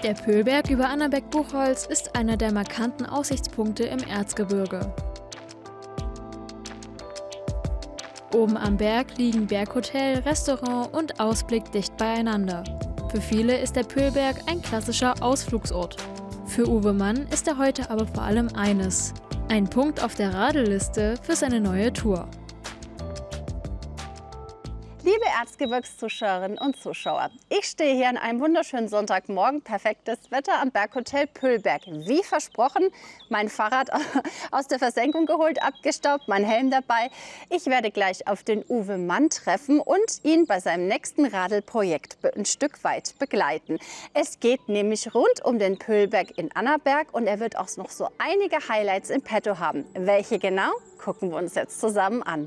Der Pöhlberg über Annaberg-Buchholz ist einer der markanten Aussichtspunkte im Erzgebirge. Oben am Berg liegen Berghotel, Restaurant und Ausblick dicht beieinander. Für viele ist der Pöhlberg ein klassischer Ausflugsort. Für Uwe Mann ist er heute aber vor allem eines: ein Punkt auf der Radelliste für seine neue Tour. Liebe Erzgebirgszuschauerinnen und Zuschauer, ich stehe hier an einem wunderschönen Sonntagmorgen, perfektes Wetter am Berghotel Pöhlberg. Wie versprochen, mein Fahrrad aus der Versenkung geholt, abgestaubt, mein Helm dabei. Ich werde gleich auf den Uwe Mann treffen und ihn bei seinem nächsten Radelprojekt ein Stück weit begleiten. Es geht nämlich rund um den Pöhlberg in Annaberg und er wird auch noch so einige Highlights im Petto haben. Welche genau, gucken wir uns jetzt zusammen an.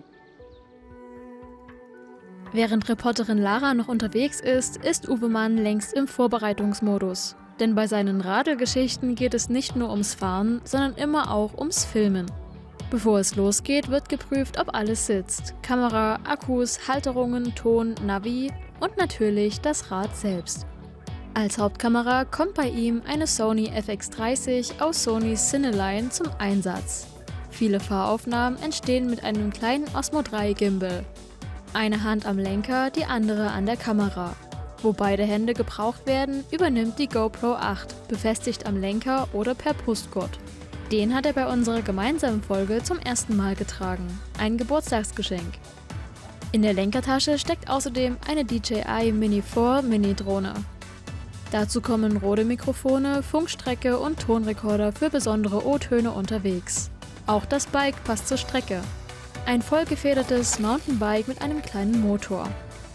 Während Reporterin Lara noch unterwegs ist Uwe Mann längst im Vorbereitungsmodus. Denn bei seinen Radelgeschichten geht es nicht nur ums Fahren, sondern immer auch ums Filmen. Bevor es losgeht, wird geprüft, ob alles sitzt. Kamera, Akkus, Halterungen, Ton, Navi und natürlich das Rad selbst. Als Hauptkamera kommt bei ihm eine Sony FX30 aus Sonys Cineline zum Einsatz. Viele Fahraufnahmen entstehen mit einem kleinen Osmo 3 Gimbal. Eine Hand am Lenker, die andere an der Kamera. Wo beide Hände gebraucht werden, übernimmt die GoPro 8, befestigt am Lenker oder per Brustgurt. Den hat er bei unserer gemeinsamen Folge zum ersten Mal getragen. Ein Geburtstagsgeschenk. In der Lenkertasche steckt außerdem eine DJI Mini 4 Mini-Drohne. Dazu kommen Rode-Mikrofone, Funkstrecke und Tonrekorder für besondere O-Töne unterwegs. Auch das Bike passt zur Strecke. Ein vollgefedertes Mountainbike mit einem kleinen Motor.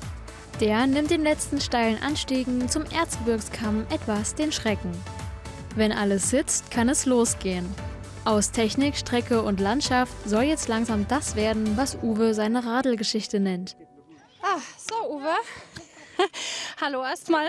Der nimmt den letzten steilen Anstiegen zum Erzgebirgskamm etwas den Schrecken. Wenn alles sitzt, kann es losgehen. Aus Technik, Strecke und Landschaft soll jetzt langsam das werden, was Uwe seine Radelgeschichte nennt. So Uwe, hallo erstmal.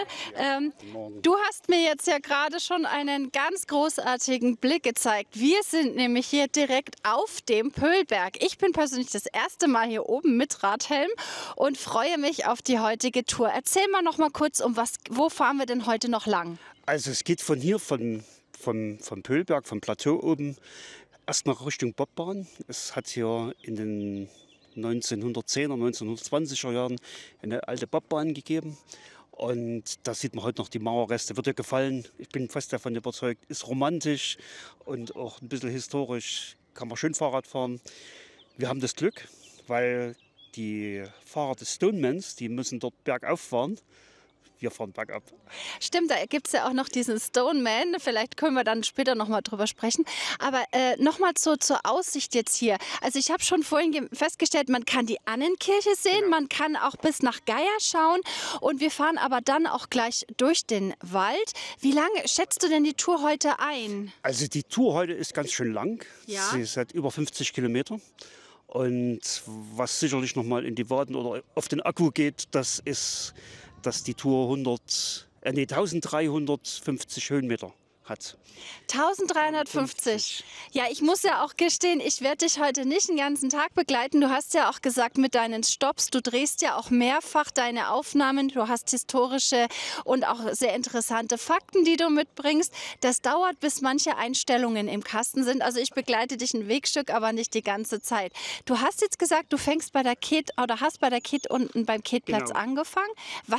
Du hast mir jetzt ja gerade schon einen ganz großartigen Blick gezeigt. Wir sind nämlich hier direkt auf dem Pöhlberg. Ich bin persönlich das erste Mal hier oben mit Radhelm und freue mich auf die heutige Tour. Erzähl mal noch mal kurz, wo fahren wir denn heute noch lang? Also es geht von hier, vom Pöhlberg, vom Plateau oben, erstmal Richtung Bobbahn. Es hat hier in den 1910er, 1920er Jahren eine alte Bobbahn gegeben. Und da sieht man heute noch die Mauerreste. Wird dir gefallen. Ich bin fest davon überzeugt. Ist romantisch und auch ein bisschen historisch. Kann man schön Fahrrad fahren. Wir haben das Glück, weil die Fahrer des Stonemans, die müssen dort bergauf fahren. Wir fahren bergab. Stimmt, da gibt es ja auch noch diesen Stoneman. Vielleicht können wir dann später noch mal drüber sprechen. Aber noch mal zur Aussicht jetzt hier. Also ich habe schon vorhin festgestellt, man kann die Annenkirche sehen, man kann auch bis nach Geier schauen. Und wir fahren aber dann auch gleich durch den Wald. Wie lange schätzt du denn die Tour heute ein? Also die Tour heute ist ganz schön lang. Ja. Sie ist seit über 50 Kilometer. Und was sicherlich noch mal in die Waden oder auf den Akku geht, das ist, dass die Tour 1350 Höhenmeter hat. 1350. Ja, ich muss ja auch gestehen, ich werde dich heute nicht den ganzen Tag begleiten. Du hast ja auch gesagt, mit deinen Stops, du drehst ja auch mehrfach deine Aufnahmen. Du hast historische und auch sehr interessante Fakten, die du mitbringst. Das dauert, bis manche Einstellungen im Kasten sind. Also ich begleite dich ein Wegstück, aber nicht die ganze Zeit. Du hast jetzt gesagt, du fängst bei der Ket oder hast bei der Ket unten beim Ketplatz angefangen. Was